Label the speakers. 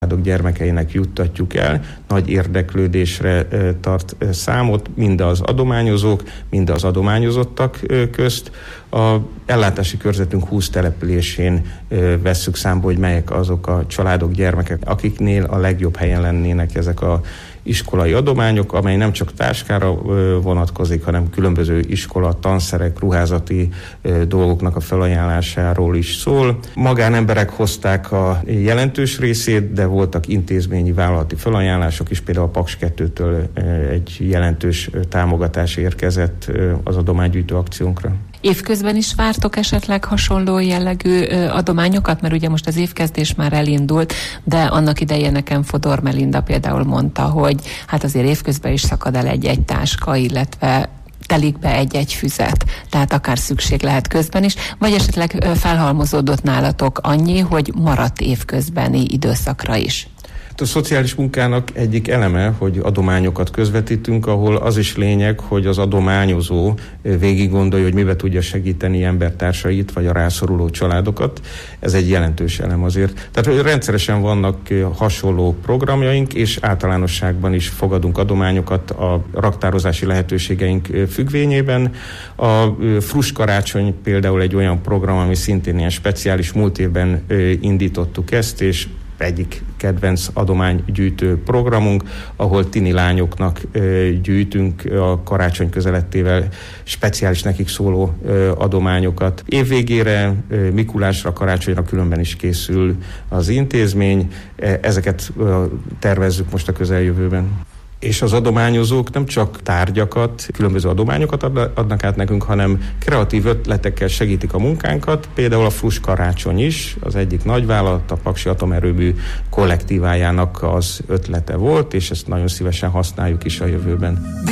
Speaker 1: gyermekeinek juttatjuk el. Nagy érdeklődésre tart számot mind az adományozók, mind az adományozottak közt. A ellátási körzetünk 20 településén vesszük számba, hogy melyek azok a családok, gyermekek, akiknél a legjobb helyen lennének ezek a iskolai adományok, amely nem csak táskára vonatkozik, hanem különböző iskola, tanszerek, ruházati dolgoknak a felajánlásáról is szól. Magánemberek hozták a jelentős részét, de voltak intézményi vállalati felajánlások is, például a Paks 2-től egy jelentős támogatás érkezett az adománygyűjtő akciónkra.
Speaker 2: Évközben is vártok esetleg hasonló jellegű adományokat? Mert ugye most az évkezdés már elindult, de annak idején nekem Fodor Melinda például mondta, hogy hát azért évközben is szakad el egy-egy táska, illetve telik be egy-egy füzet, tehát akár szükség lehet közben is, vagy esetleg felhalmozódott nálatok annyi, hogy maradt évközbeni időszakra is.
Speaker 1: A szociális munkának egyik eleme, hogy adományokat közvetítünk, ahol az is lényeg, hogy az adományozó végig gondolja, hogy mibe tudja segíteni embertársait, vagy a rászoruló családokat. Ez egy jelentős elem azért. Tehát rendszeresen vannak hasonló programjaink, és általánosságban is fogadunk adományokat a raktározási lehetőségeink függvényében. A Frus Karácsony például egy olyan program, ami szintén ilyen speciális, múlt évben indítottuk ezt, és egyik kedvenc adománygyűjtő programunk, ahol tini lányoknak gyűjtünk a karácsony közelettével speciális nekik szóló adományokat. Évvégére, Mikulásra, karácsonyra különben is készül az intézmény. Ezeket tervezzük most a közeljövőben. És az adományozók nem csak tárgyakat, különböző adományokat adnak át nekünk, hanem kreatív ötletekkel segítik a munkánkat. Például a Frus Karácsony is, az egyik nagyvállalat, a Paksi Atomerőmű kollektívájának az ötlete volt, és ezt nagyon szívesen használjuk is a jövőben.